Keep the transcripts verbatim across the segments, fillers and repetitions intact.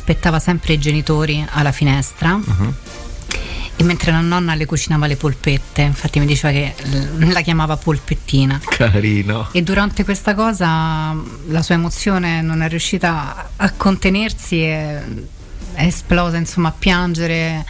aspettava sempre i genitori alla finestra. Uh-huh. E mentre la nonna le cucinava le polpette, infatti mi diceva che la chiamava polpettina. Carino. E durante questa cosa la sua emozione non è riuscita a contenersi e è esplosa, insomma, a piangere.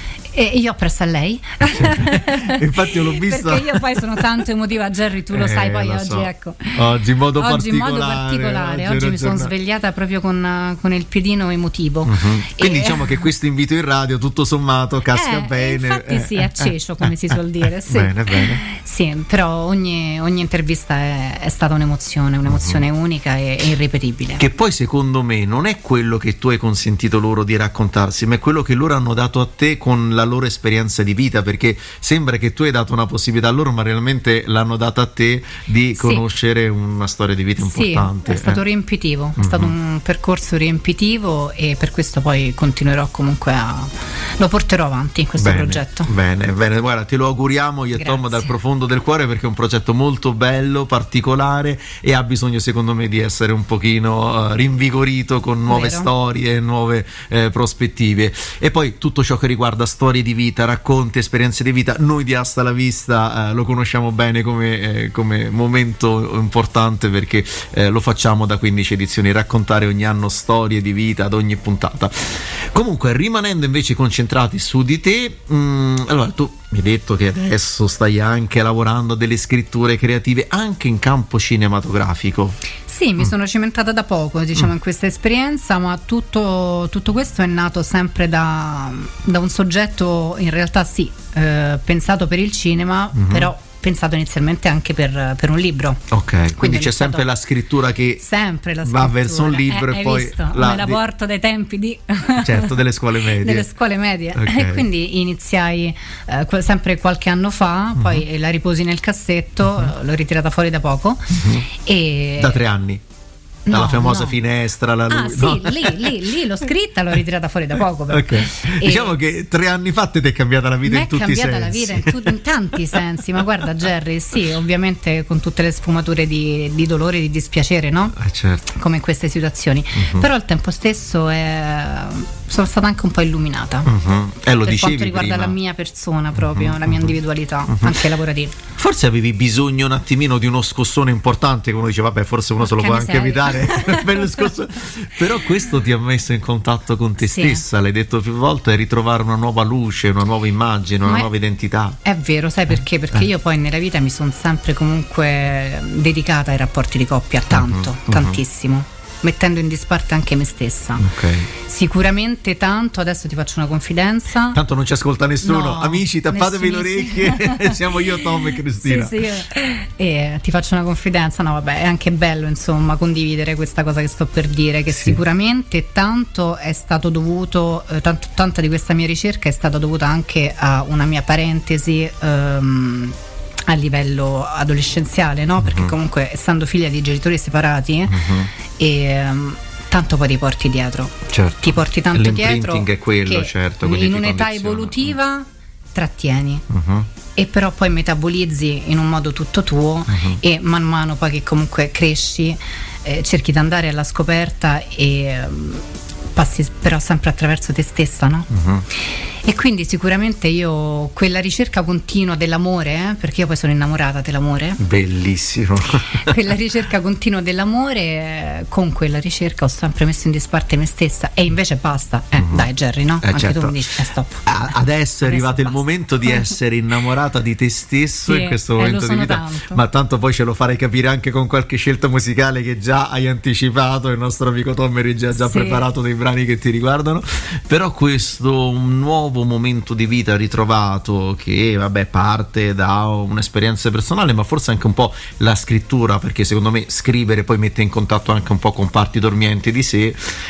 E io appresso a lei. Infatti io l'ho vista. Perché io poi sono tanto emotiva, Jerry, tu lo eh, sai, poi lo oggi so. ecco. Oggi in modo oggi in particolare. modo particolare. Oggi, oggi mi sono svegliata proprio con, con il piedino emotivo. Uh-huh. Quindi e, diciamo che questo invito in radio tutto sommato casca eh, bene. Infatti eh, sì, è cecio, come si suol dire. Sì. Bene, bene. Sì, però ogni, ogni intervista è, è stata un'emozione, un'emozione uh-huh. unica e, e irripetibile. Che poi secondo me non è quello che tu hai consentito loro di raccontarsi, ma è quello che loro hanno dato a te con la loro esperienza di vita, perché sembra che tu hai dato una possibilità a loro, ma realmente l'hanno data a te di sì. conoscere una storia di vita importante. Sì, è stato eh. riempitivo, è uh-huh. stato un percorso riempitivo e per questo poi continuerò comunque a lo porterò avanti in questo bene, progetto. Bene, bene, guarda, te lo auguriamo io e Grazie. Tom dal profondo del cuore, perché è un progetto molto bello, particolare e ha bisogno secondo me di essere un pochino uh, rinvigorito con nuove Vero. storie, nuove eh, prospettive. E poi tutto ciò che riguarda storie di vita, racconti, esperienze di vita, noi di Hasta la Vista eh, lo conosciamo bene come, eh, come momento importante, perché eh, lo facciamo da quindici edizioni, raccontare ogni anno storie di vita ad ogni puntata. Comunque, rimanendo invece concentrati su di te, mh, allora tu mi hai detto che adesso stai anche lavorando a delle scritture creative anche in campo cinematografico. Sì, mi mm. sono cimentata da poco, diciamo, mm. in questa esperienza, ma tutto, tutto questo è nato sempre da, da un soggetto, in realtà sì, eh, pensato per il cinema, mm-hmm. però pensato inizialmente anche per, per un libro. Ok, quindi, quindi c'è sempre la scrittura che sempre la scrittura. va verso un libro eh, e poi visto? la, me la porto dai tempi di certo delle scuole medie delle scuole medie okay. E quindi iniziai eh, sempre qualche anno fa, uh-huh. poi la riposi nel cassetto, uh-huh. l'ho ritirata fuori da poco, uh-huh. e da tre anni. No, la famosa no. finestra, la ah luce. sì, No. lì, lì, lì l'ho scritta, l'ho ritirata fuori da poco però. Okay. E diciamo che tre anni fa ti è cambiata la vita in tutti i sensi. Mi è cambiata la vita in, tu- in tanti sensi, ma guarda Jerry, sì, ovviamente con tutte le sfumature di, di dolore, di dispiacere, no? Eh, certo. Come in queste situazioni, uh-huh. però al tempo stesso è... sono stata anche un po' illuminata, uh-huh. eh, lo per dicevi quanto riguarda prima. la mia persona proprio, uh-huh. la mia individualità, uh-huh. anche lavorativa. Forse avevi bisogno un attimino di uno scossone importante, come uno dice vabbè forse uno se lo può anche evitare. Bello scossone. Però questo ti ha messo in contatto con te sì. stessa, l'hai detto più volte, ritrovare una nuova luce, una nuova immagine, una Ma nuova è, identità. È vero, sai perché? Perché eh. io poi nella vita mi sono sempre comunque dedicata ai rapporti di coppia, tanto, uh-huh. tantissimo, mettendo in disparte anche me stessa. Okay. Sicuramente tanto. Adesso ti faccio una confidenza. Tanto non ci ascolta nessuno. No, amici, tappatevi le orecchie. Siamo io, Tom e Cristina. Sì, sì. E ti faccio una confidenza. No, vabbè, è anche bello, insomma, condividere questa cosa che sto per dire. Che sì. sicuramente tanto è stato dovuto, eh, tanto, tanta di questa mia ricerca è stata dovuta anche a una mia parentesi. Um, a livello adolescenziale, no? Perché uh-huh. comunque essendo figlia di genitori separati uh-huh. e um, tanto poi ti porti dietro, certo. ti porti tanto dietro è quello, che certo, in un'età evolutiva trattieni uh-huh. e però poi metabolizzi in un modo tutto tuo uh-huh. e man mano poi che comunque cresci eh, cerchi di andare alla scoperta e um, passi però sempre attraverso te stessa, no? Uh-huh. E quindi sicuramente io quella ricerca continua dell'amore, eh, perché io poi sono innamorata dell'amore. Bellissimo. Quella ricerca continua dell'amore, eh, con quella ricerca ho sempre messo in disparte me stessa e invece basta. Eh, uh-huh. Dai Jerry, no? Eh, Anche certo. tu mi dici, eh, stop. A- adesso è arrivato basta. Il momento di essere innamorata di te stesso sì, in questo eh, momento di vita. Tanto. Ma tanto poi ce lo farai capire anche con qualche scelta musicale che già hai anticipato. Il nostro amico Tom Regia ha già sì. preparato dei brani che ti riguardano. Però questo un nuovo momento di vita ritrovato che vabbè parte da un'esperienza personale, ma forse anche un po' la scrittura, perché secondo me scrivere poi mette in contatto anche un po' con parti dormienti di sé,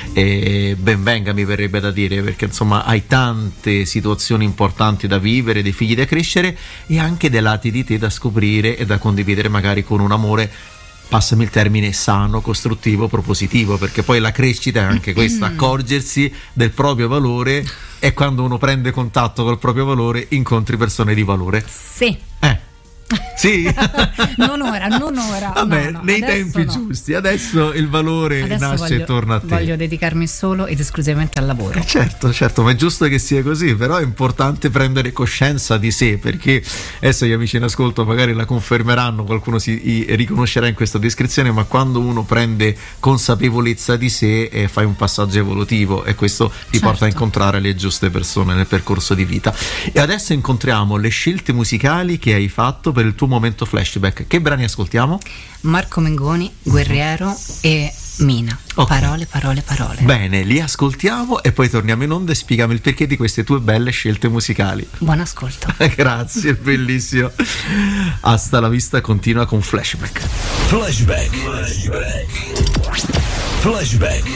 e ben venga mi verrebbe da dire, perché insomma hai tante situazioni importanti da vivere, dei figli da crescere e anche dei lati di te da scoprire e da condividere magari con un amore, passami il termine, sano, costruttivo, propositivo, perché poi la crescita è anche questa, accorgersi del proprio valore, e quando uno prende contatto col proprio valore incontri persone di valore. Sì. Eh. Sì? non ora, non ora. Vabbè, no, no, nei tempi no. giusti. Adesso il valore adesso nasce voglio, e torna a te. Voglio dedicarmi solo ed esclusivamente al lavoro. Eh certo, certo, ma è giusto che sia così, però è importante prendere coscienza di sé, perché adesso gli amici in ascolto magari la confermeranno, qualcuno si riconoscerà in questa descrizione, ma quando uno prende consapevolezza di sé eh, fai un passaggio evolutivo e questo ti certo. porta a incontrare le giuste persone nel percorso di vita. E adesso incontriamo le scelte musicali che hai fatto per il tuo momento flashback. Che brani ascoltiamo? Marco Mengoni, Guerriero e Mina. Okay. Parole, parole, parole. Bene, li ascoltiamo e poi torniamo in onda e spieghiamo il perché di queste tue belle scelte musicali. Buon ascolto. Grazie, bellissimo. Hasta la vista continua con Flashback. Flashback. Flashback. Flashback.